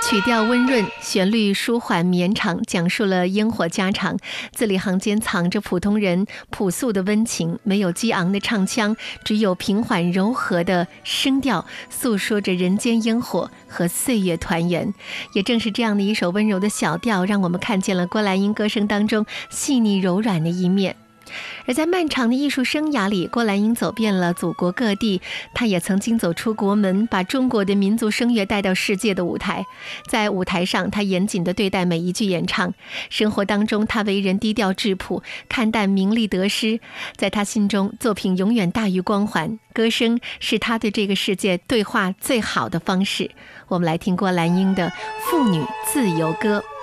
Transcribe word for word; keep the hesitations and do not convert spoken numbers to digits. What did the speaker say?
曲调温润，旋律舒缓绵长，讲述了烟火家常，字里行间藏着普通人朴素的温情，没有激昂的唱腔，只有平缓柔和的声调，诉说着人间烟火和岁月团圆。也正是这样的一首温柔的小调，让我们看见了郭兰英歌声当中细腻柔软的一面。而在漫长的艺术生涯里，郭兰英走遍了祖国各地，她也曾经走出国门，把中国的民族声乐带到世界的舞台。在舞台上，她严谨地对待每一句演唱；生活当中，她为人低调质朴，看淡名利得失。在她心中，作品永远大于光环，歌声是她对这个世界对话最好的方式。我们来听郭兰英的《妇女自由歌》。